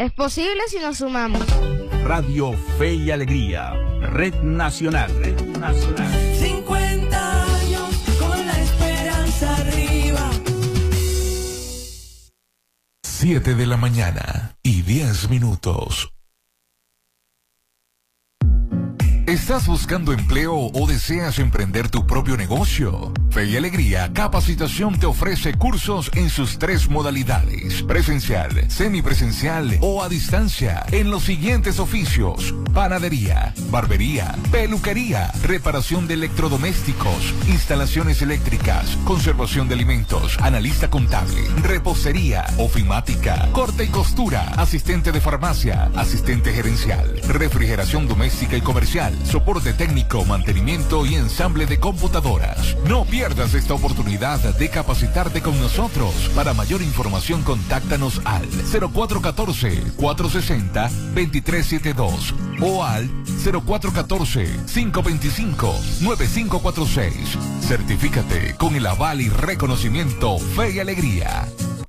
Es posible si nos sumamos. Radio Fe y Alegría, Red Nacional. Red Nacional. 50 años con la esperanza arriba. 7 de la mañana y 10 minutos. ¿Estás buscando empleo o deseas emprender tu propio negocio? Fe y Alegría Capacitación te ofrece cursos en sus 3 modalidades: presencial, semipresencial o a distancia, en los siguientes oficios: panadería, barbería, peluquería, reparación de electrodomésticos, instalaciones eléctricas, conservación de alimentos, analista contable, repostería, ofimática, corte y costura, asistente de farmacia, asistente gerencial, refrigeración doméstica y comercial, soporte técnico, mantenimiento y ensamble de computadoras. No pierdas esta oportunidad de capacitarte con nosotros. Para mayor información, contáctanos al 0414-460-2372 o al 0414-525-9546. Certifícate con el aval y reconocimiento Fe y Alegría.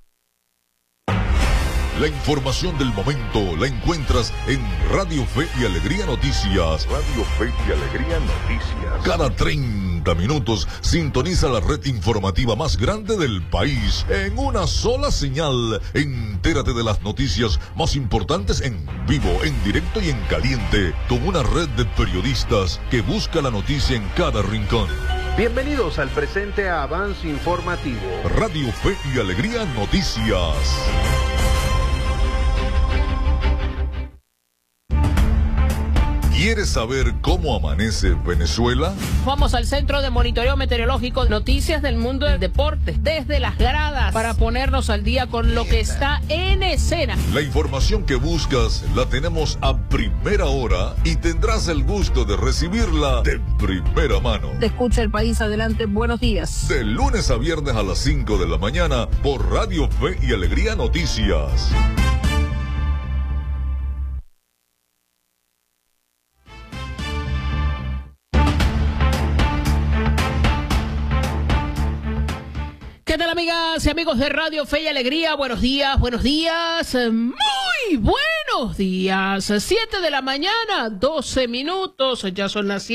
La información del momento la encuentras en Radio Fe y Alegría Noticias. Radio Fe y Alegría Noticias. Cada 30 minutos sintoniza la red informativa más grande del país en una sola señal. Entérate de las noticias más importantes en vivo, en directo y en caliente, con una red de periodistas que busca la noticia en cada rincón. Bienvenidos al presente avance informativo. Radio Fe y Alegría Noticias. ¿Quieres saber cómo amanece Venezuela? Vamos al Centro de Monitoreo Meteorológico, noticias del mundo del deporte, desde las gradas, para ponernos al día con lo que está en escena. La información que buscas la tenemos a primera hora y tendrás el gusto de recibirla de primera mano. Te escucha el país, adelante, buenos días. De lunes a viernes a las 5 de la mañana por Radio Fe y Alegría Noticias. ¿Qué tal, amigas y amigos de Radio Fe y Alegría? Buenos días, muy buenos días. 7 de la mañana, 12 minutos, ya son las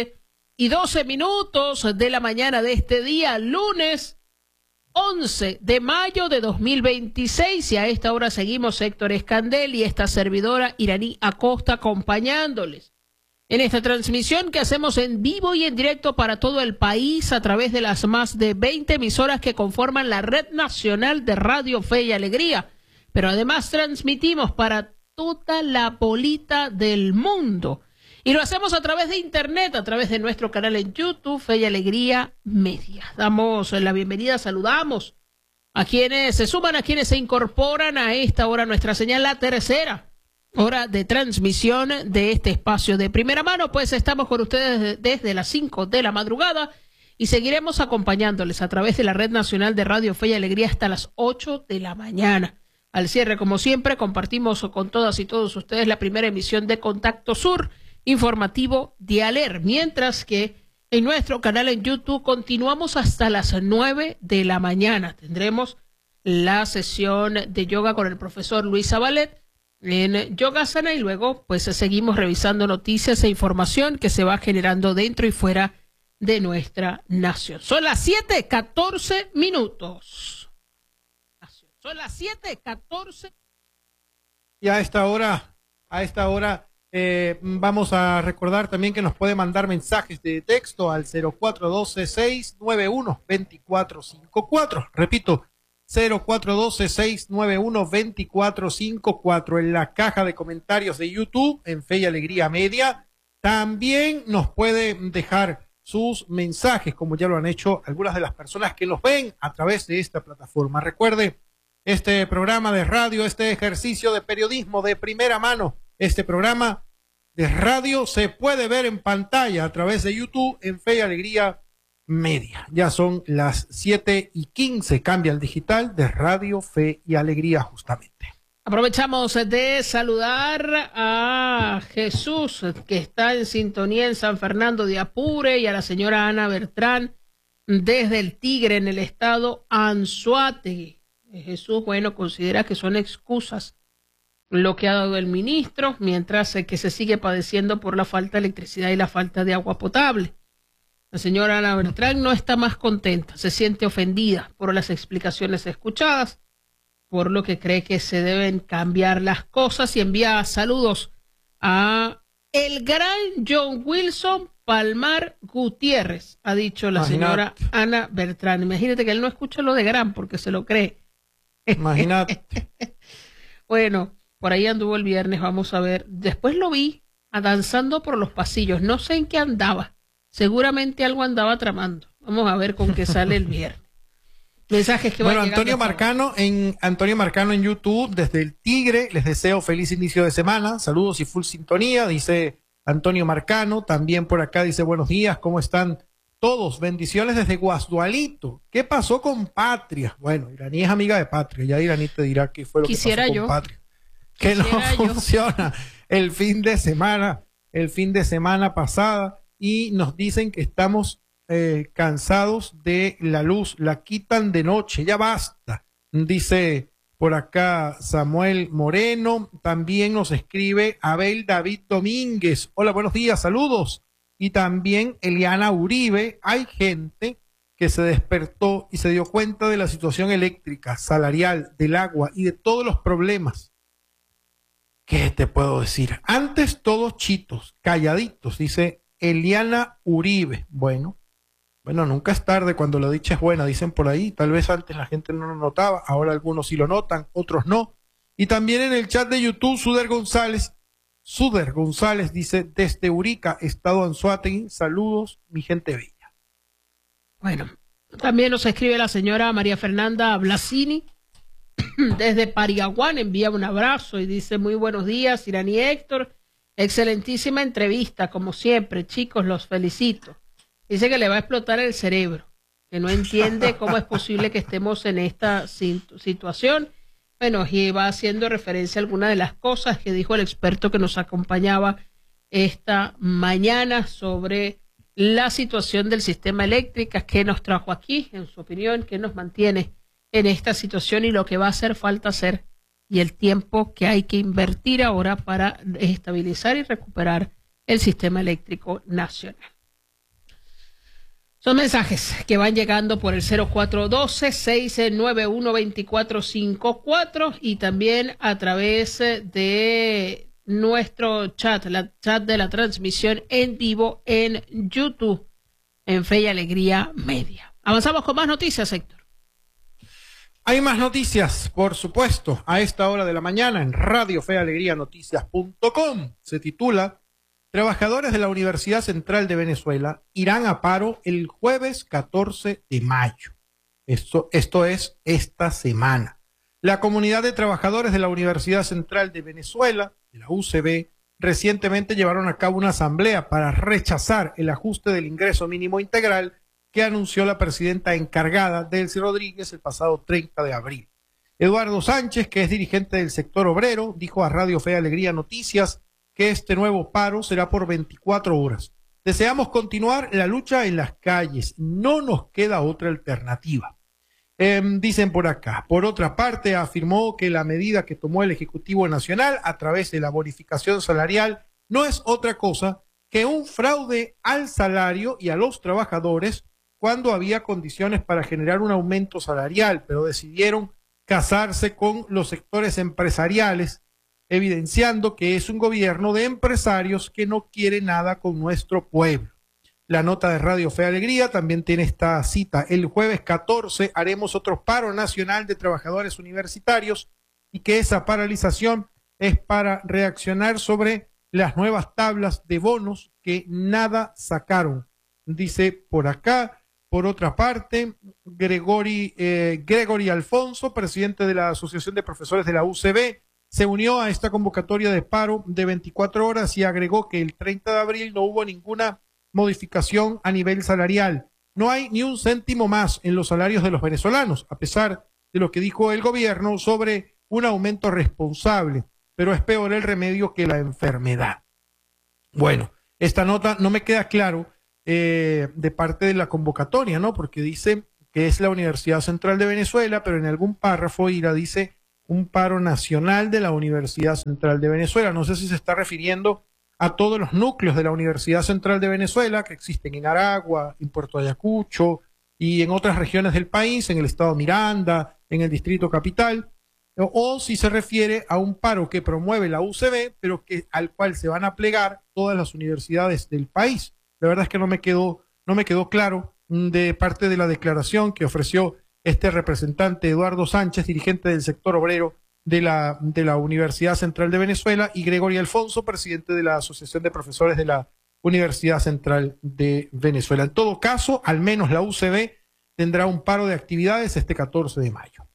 7:12 de la mañana de este día, lunes 11 de mayo de 2026, y a esta hora seguimos Héctor Escandel y esta servidora Iraní Acosta acompañándoles en esta transmisión que hacemos en vivo y en directo para todo el país a través de las más de 20 emisoras que conforman la Red Nacional de Radio Fe y Alegría. Pero además transmitimos para toda la bolita del mundo. Y lo hacemos a través de internet, a través de nuestro canal en YouTube, Fe y Alegría Media. Damos la bienvenida, saludamos a quienes se suman, a quienes se incorporan a esta hora nuestra señal, la tercera hora de transmisión de este espacio de primera mano. Pues estamos con ustedes desde las 5 de la madrugada y seguiremos acompañándoles a través de la Red Nacional de Radio Fe y Alegría hasta las 8 de la mañana. Al cierre, como siempre, compartimos con todas y todos ustedes la primera emisión de Contacto Sur, informativo de Aler, mientras que en nuestro canal en YouTube continuamos hasta las 9 de la mañana. Tendremos la sesión de yoga con el profesor Luis Zabalet en Yogasana y luego pues seguimos revisando noticias e información que se va generando dentro y fuera de nuestra nación. Son las 7:14 minutos. Son las 7:14. Y a esta hora vamos a recordar también que nos puede mandar mensajes de texto al 0412-691-2454. Repito, 0412-691-2454 en la caja de comentarios de YouTube en Fe y Alegría Media. También nos puede dejar sus mensajes, como ya lo han hecho algunas de las personas que nos ven a través de esta plataforma. Recuerde, este programa de radio, este ejercicio de periodismo de primera mano, este programa de radio se puede ver en pantalla a través de YouTube en Fe y Alegría Media. Ya son las 7:15, cambia el digital de Radio Fe y Alegría justamente. Aprovechamos de saludar a Jesús, que está en sintonía en San Fernando de Apure, y a la señora Ana Bertrán desde el Tigre en el estado Anzoátegui. Jesús, bueno, considera que son excusas lo que ha dado el ministro, mientras que se sigue padeciendo por la falta de electricidad y la falta de agua potable. La señora Ana Beltrán no está más contenta, se siente ofendida por las explicaciones escuchadas, por lo que cree que se deben cambiar las cosas y envía saludos a el gran John Wilson Palmar Gutiérrez, ha dicho la señora Ana Beltrán. Imagínate que él no escucha lo de gran porque se lo cree. Imagínate. Bueno, por ahí anduvo el viernes, vamos a ver. Después lo vi danzando por los pasillos, no sé en qué andaba. Seguramente algo andaba tramando. Vamos a ver con qué sale el viernes. Mensajes que van llegando. Antonio Marcano en YouTube, desde el Tigre, les deseo feliz inicio de semana. Saludos y full sintonía, dice Antonio Marcano. También por acá dice buenos días, ¿cómo están todos? Bendiciones desde Guasdualito. ¿Qué pasó con Patria? Bueno, Iraní es amiga de Patria, ya Iraní te dirá qué fue lo que pasó con Patria. Que no funciona el fin de semana pasada. Y nos dicen que estamos cansados de la luz, la quitan de noche, ya basta, dice por acá Samuel Moreno. También nos escribe Abel David Domínguez, hola, buenos días, saludos. Y también Eliana Uribe, hay gente que se despertó y se dio cuenta de la situación eléctrica, salarial, del agua y de todos los problemas. ¿Qué te puedo decir? Antes todos chitos, calladitos, dice Eliana Uribe. Bueno, nunca es tarde cuando la dicha es buena, dicen por ahí. Tal vez antes la gente no lo notaba, ahora algunos sí lo notan, otros no. Y también en el chat de YouTube, Suder González dice, desde Urica, estado Anzoátegui, saludos, mi gente bella. Bueno, también nos escribe la señora María Fernanda Blasini, desde Pariaguán, envía un abrazo y dice, muy buenos días, Iraní Héctor. Excelentísima entrevista, como siempre, chicos, los felicito. Dice que le va a explotar el cerebro, que no entiende cómo es posible que estemos en esta situación. Bueno, y va haciendo referencia a algunas de las cosas que dijo el experto que nos acompañaba esta mañana sobre la situación del sistema eléctrico, que nos trajo aquí, en su opinión, que nos mantiene en esta situación y lo que va a hacer falta hacer y el tiempo que hay que invertir ahora para estabilizar y recuperar el sistema eléctrico nacional. Son mensajes que van llegando por el 0412-691-2454 y también a través de nuestro chat, la chat de la transmisión en vivo en YouTube, en Fe y Alegría Media. Avanzamos con más noticias, Héctor. Hay más noticias, por supuesto, a esta hora de la mañana en Radio Fe Alegría Noticias.com. Se titula Trabajadores de la Universidad Central de Venezuela irán a paro el jueves 14 de mayo. Esto es esta semana. La comunidad de trabajadores de la Universidad Central de Venezuela, de la UCB, recientemente llevaron a cabo una asamblea para rechazar el ajuste del ingreso mínimo integral que anunció la presidenta encargada, Delcy Rodríguez, el pasado 30 de abril. Eduardo Sánchez, que es dirigente del sector obrero, dijo a Radio Fe Alegría Noticias que este nuevo paro será por 24 horas. Deseamos continuar la lucha en las calles, no nos queda otra alternativa. Dicen por acá. Por otra parte, afirmó que la medida que tomó el Ejecutivo Nacional a través de la bonificación salarial no es otra cosa que un fraude al salario y a los trabajadores cuando había condiciones para generar un aumento salarial, pero decidieron casarse con los sectores empresariales, evidenciando que es un gobierno de empresarios que no quiere nada con nuestro pueblo. La nota de Radio Fe Alegría también tiene esta cita. El jueves 14 haremos otro paro nacional de trabajadores universitarios y que esa paralización es para reaccionar sobre las nuevas tablas de bonos que nada sacaron. Dice por acá. Por otra parte, Gregory Alfonso, presidente de la Asociación de Profesores de la UCB, se unió a esta convocatoria de paro de 24 horas y agregó que el 30 de abril no hubo ninguna modificación a nivel salarial. No hay ni un céntimo más en los salarios de los venezolanos, a pesar de lo que dijo el gobierno sobre un aumento responsable, pero es peor el remedio que la enfermedad. Bueno, esta nota no me queda claro de parte de la convocatoria, ¿no? Porque dice que es la Universidad Central de Venezuela, pero en algún párrafo Ira dice un paro nacional de la Universidad Central de Venezuela. No sé si se está refiriendo a todos los núcleos de la Universidad Central de Venezuela que existen en Aragua, en Puerto Ayacucho y en otras regiones del país, en el estado Miranda, en el Distrito Capital, o si se refiere a un paro que promueve la UCB, pero al cual se van a plegar todas las universidades del país. La verdad es que no me quedó claro de parte de la declaración que ofreció este representante Eduardo Sánchez, dirigente del sector obrero de la Universidad Central de Venezuela, y Gregorio Alfonso, presidente de la Asociación de Profesores de la Universidad Central de Venezuela. En todo caso, al menos la UCB tendrá un paro de actividades este 14 de mayo.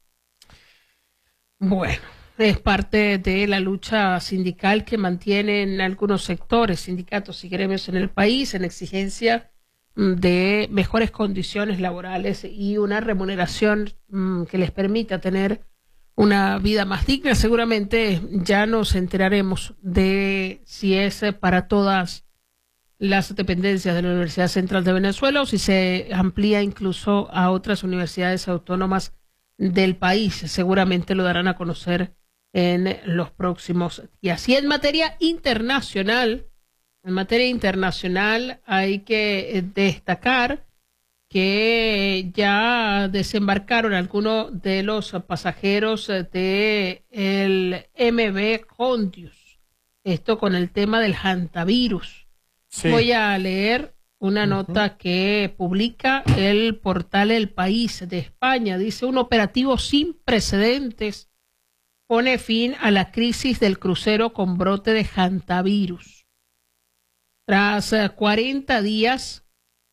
Bueno, es parte de la lucha sindical que mantienen algunos sectores, sindicatos y gremios en el país, en exigencia de mejores condiciones laborales y una remuneración que les permita tener una vida más digna. Seguramente ya nos enteraremos de si es para todas las dependencias de la Universidad Central de Venezuela o si se amplía incluso a otras universidades autónomas del país. Seguramente lo darán a conocer en los próximos días. Y en materia internacional hay que destacar que ya desembarcaron algunos de los pasajeros de el MV Hondius. Esto con el tema del hantavirus. Sí. Voy a leer una nota que publica el portal El País de España. Dice: un operativo sin precedentes pone fin a la crisis del crucero con brote de hantavirus. Tras 40 días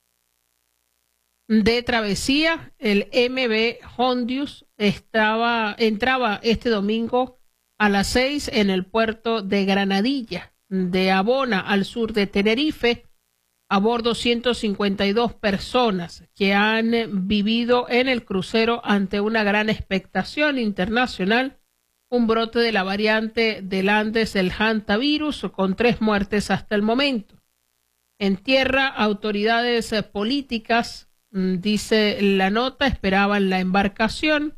de travesía, el MV Hondius entraba este domingo a las 6 en el puerto de Granadilla, de Abona, al sur de Tenerife. A bordo 152 personas que han vivido en el crucero ante una gran expectación internacional, un brote de la variante del Andes del hantavirus, con 3 muertes hasta el momento. En tierra, autoridades políticas, dice la nota, esperaban la embarcación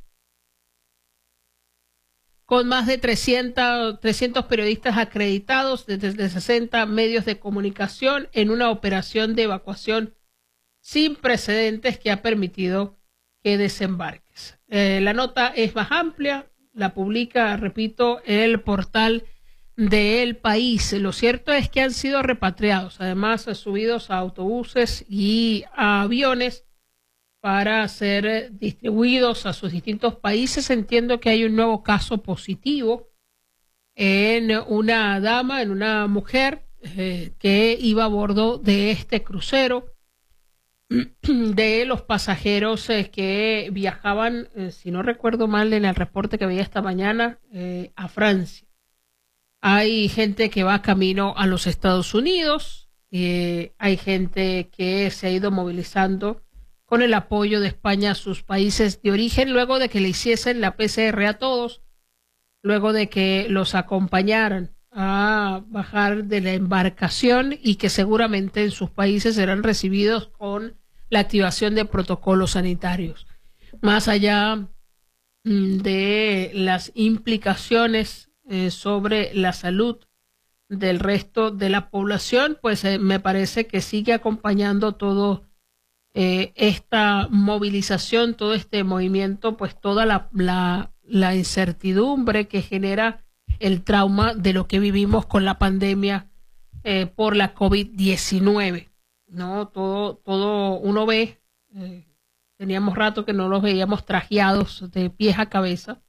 con más de 300 periodistas acreditados desde 60 medios de comunicación en una operación de evacuación sin precedentes que ha permitido que desembarques. La nota es más amplia, la publica, repito, el portal de El País. Lo cierto es que han sido repatriados, además subidos a autobuses y a aviones para ser distribuidos a sus distintos países. Entiendo que hay un nuevo caso positivo en una dama, en una mujer que iba a bordo de este crucero, de los pasajeros que viajaban, si no recuerdo mal en el reporte que veía esta mañana, a Francia. Hay gente que va camino a los Estados Unidos, hay gente que se ha ido movilizando con el apoyo de España a sus países de origen, luego de que le hiciesen la PCR a todos, luego de que los acompañaran a bajar de la embarcación y que seguramente en sus países serán recibidos con la activación de protocolos sanitarios. Más allá de las implicaciones sobre la salud del resto de la población, pues me parece que sigue acompañando todo esta movilización, todo este movimiento, pues toda la incertidumbre que genera el trauma de lo que vivimos con la pandemia por la COVID-19, ¿no? Todo uno ve, teníamos rato que no los veíamos trajeados de pies a cabeza,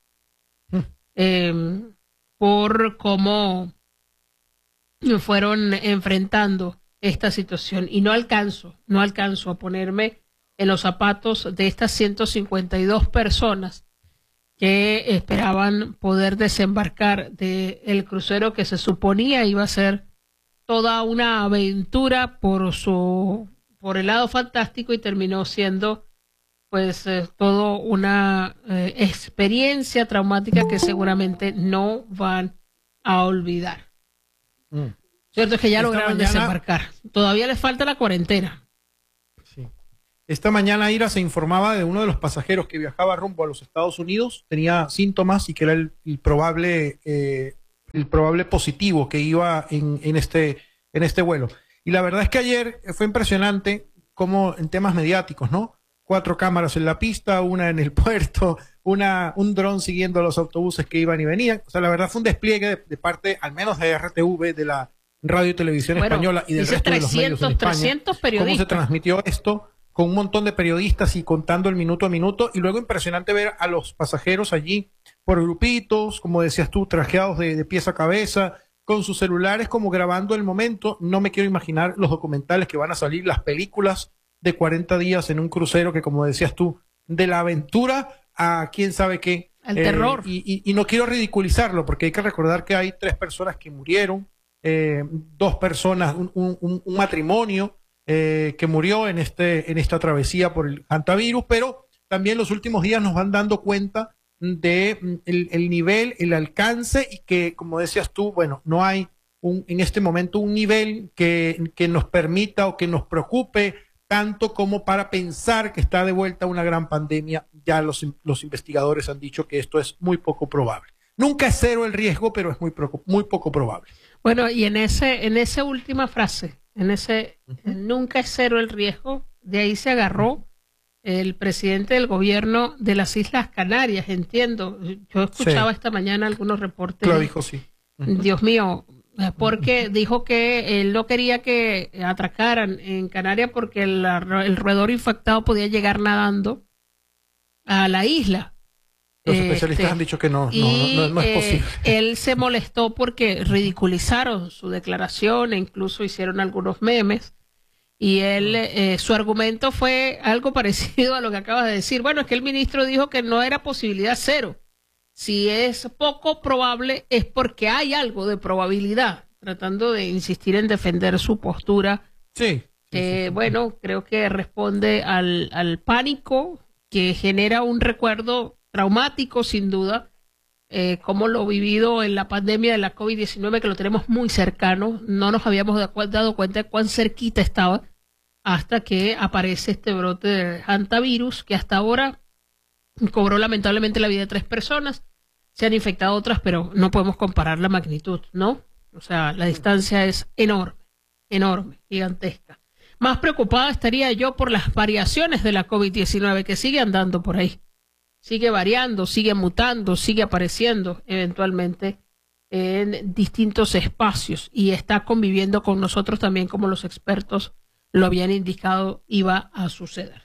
por cómo fueron enfrentando esta situación, y no alcanzo a ponerme en los zapatos de estas 152 personas que esperaban poder desembarcar del crucero que se suponía iba a ser toda una aventura por el lado fantástico, y terminó siendo pues todo una experiencia traumática que seguramente no van a olvidar. Cierto es que ya lograron desembarcar. Todavía les falta la cuarentena. Sí. Esta mañana, Ira, se informaba de uno de los pasajeros que viajaba rumbo a los Estados Unidos, tenía síntomas y que era el probable positivo que iba en este vuelo. Y la verdad es que ayer fue impresionante como en temas mediáticos, ¿no? 4 cámaras en la pista, una en el puerto, un dron siguiendo a los autobuses que iban y venían. O sea, la verdad fue un despliegue de parte, al menos de RTV, de la Radio y Televisión Española y del resto de los medios en España. 300 periodistas. Cómo se transmitió esto con un montón de periodistas y contando el minuto a minuto. Y luego impresionante ver a los pasajeros allí por grupitos, como decías tú, trajeados de pies a cabeza, con sus celulares como grabando el momento. No me quiero imaginar los documentales que van a salir, las películas de 40 días en un crucero que, como decías tú, de la aventura a quién sabe qué. Al terror. Y no quiero ridiculizarlo, porque hay que recordar que hay 3 personas que murieron, 2 personas, un matrimonio que murió en esta travesía por el hantavirus, pero también los últimos días nos van dando cuenta de el nivel, el alcance, y que, como decías tú, bueno, no hay en este momento un nivel que nos permita o que nos preocupe tanto como para pensar que está de vuelta una gran pandemia. Ya los investigadores han dicho que esto es muy poco probable. Nunca es cero el riesgo, pero es muy poco probable. Bueno, y en esa última frase, nunca es cero el riesgo, de ahí se agarró el presidente del gobierno de las Islas Canarias, entiendo. Yo escuchaba esta mañana algunos reportes. Lo dijo, sí. Dios mío, porque dijo que él no quería que atracaran en Canarias porque el roedor infectado podía llegar nadando a la isla. Los especialistas han dicho que no es posible. Él se molestó porque ridiculizaron su declaración e incluso hicieron algunos memes. Y él, su argumento fue algo parecido a lo que acabas de decir. Bueno, es que el ministro dijo que no era posibilidad cero. Si es poco probable es porque hay algo de probabilidad, tratando de insistir en defender su postura. Sí. Bueno, creo que responde al pánico que genera un recuerdo traumático, sin duda, como lo vivido en la pandemia de la COVID-19, que lo tenemos muy cercano. No nos habíamos dado cuenta de cuán cerquita estaba hasta que aparece este brote de hantavirus, que hasta ahora cobró lamentablemente la vida de 3 personas. Se han infectado otras, pero no podemos comparar la magnitud, ¿no? O sea, la distancia es enorme, gigantesca. Más preocupada estaría yo por las variaciones de la COVID-19 que sigue andando por ahí. Sigue variando, sigue mutando, sigue apareciendo eventualmente en distintos espacios y está conviviendo con nosotros también, como los expertos lo habían indicado iba a suceder.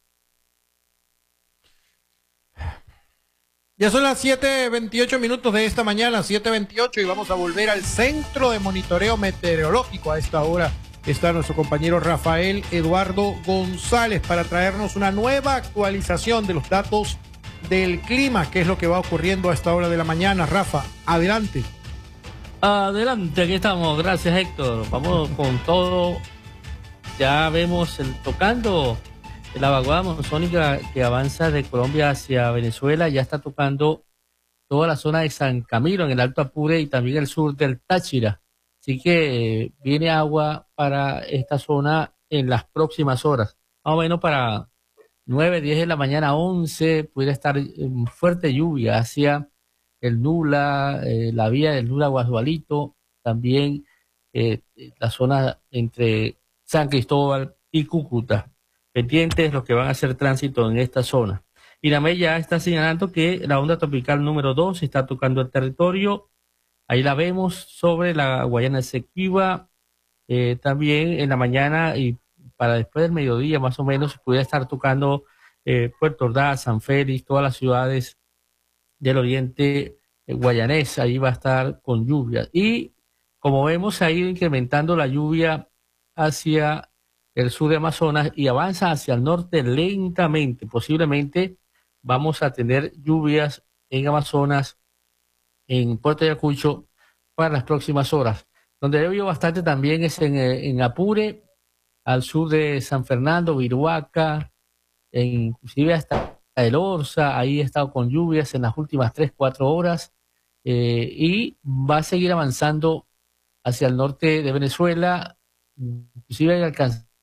Ya son las 7:28 de esta mañana, 7:28, y vamos a volver al centro de monitoreo meteorológico. A esta hora está nuestro compañero Rafael Eduardo González para traernos una nueva actualización de los datos del clima, qué es lo que va ocurriendo a esta hora de la mañana. Rafa, adelante. Adelante, aquí estamos. Gracias, Héctor. Vamos con todo. Ya vemos tocando la vaguada monzónica que avanza de Colombia hacia Venezuela. Ya está tocando toda la zona de San Camilo, en el Alto Apure, y también el sur del Táchira. Así que viene agua para esta zona en las próximas horas. Más o menos para 9, 10 de la mañana, 11, pudiera estar fuerte lluvia hacia el Nula, la vía del Nula Guasualito, también la zona entre San Cristóbal y Cúcuta. Pendientes los que van a hacer tránsito en esta zona. INAME ya está señalando que la onda tropical número 2 está tocando el territorio. Ahí la vemos sobre la Guayana Esequiba. También en la mañana y para después del mediodía más o menos pudiera estar tocando Puerto Ordaz, San Félix, todas las ciudades del oriente guayanés. Ahí va a estar con lluvia. Y como vemos, ha ido incrementando la lluvia hacia el sur de Amazonas y avanza hacia el norte lentamente. Posiblemente vamos a tener lluvias en Amazonas, en Puerto Ayacucho, para las próximas horas. Donde llovió bastante también es en Apure, al sur de San Fernando, Viruaca, inclusive hasta el Orza. Ahí he estado con lluvias en las últimas 3, 4 horas, y va a seguir avanzando hacia el norte de Venezuela, inclusive alcanzar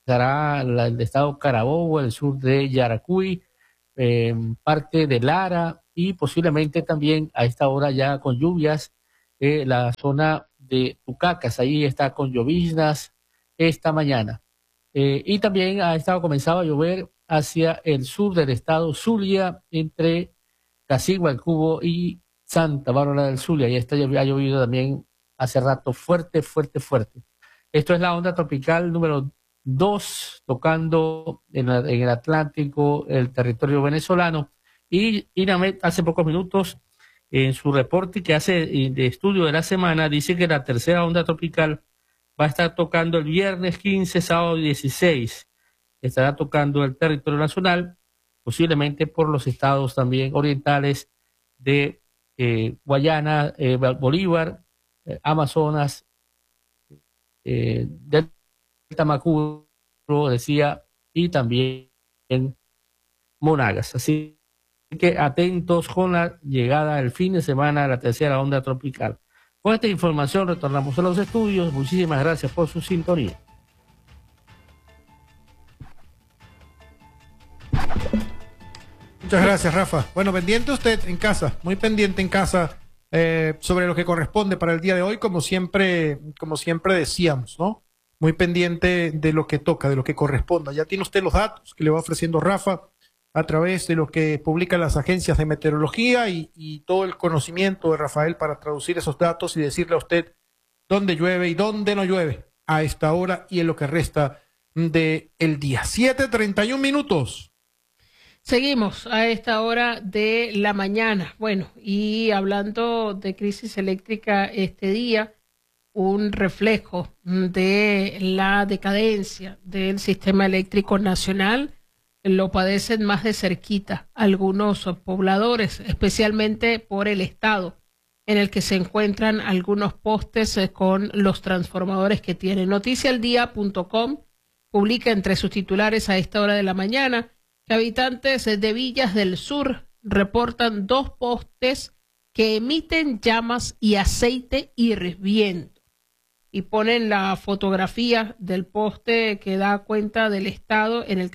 afectará el estado Carabobo, el sur de Yaracuy, parte de Lara y posiblemente también a esta hora ya con lluvias la zona de Tucacas, ahí está con lloviznas esta mañana. Y también ha estado comenzado a llover hacia el sur del estado Zulia, entre Casigua, El Cubo y Santa Bárbara del Zulia. Y ha llovido también hace rato fuerte. Esto es la onda tropical número 2, tocando en el Atlántico, el territorio venezolano. Y INAMET hace pocos minutos, en su reporte que hace de estudio de la semana, dice que la tercera onda tropical va a estar tocando el viernes 15, sábado 16. Estará tocando el territorio nacional, posiblemente por los estados también orientales de Guayana, Bolívar, Amazonas, del Tamacuro, decía, y también en Monagas. Así que atentos con la llegada del fin de semana de la tercera onda tropical. Con esta información retornamos a los estudios. Muchísimas gracias por su sintonía. Muchas gracias, Rafa. Bueno, pendiente usted en casa, muy pendiente en casa sobre lo que corresponde para el día de hoy, como siempre decíamos, ¿no? Muy pendiente de lo que toca, de lo que corresponda. Ya tiene usted los datos que le va ofreciendo Rafa a través de lo que publican las agencias de meteorología y todo el conocimiento de Rafael para traducir esos datos y decirle a usted dónde llueve y dónde no llueve a esta hora y en lo que resta del día. 7:31 minutos. Seguimos a esta hora de la mañana. Bueno, y hablando de crisis eléctrica este día, un reflejo de la decadencia del sistema eléctrico nacional, lo padecen más de cerquita algunos pobladores, especialmente por el estado en el que se encuentran algunos postes con los transformadores que tienen. Noticialdia.com publica entre sus titulares a esta hora de la mañana que habitantes de Villas del Sur reportan 2 postes que emiten llamas y aceite hirviendo. Y ponen la fotografía del poste que da cuenta del estado en el que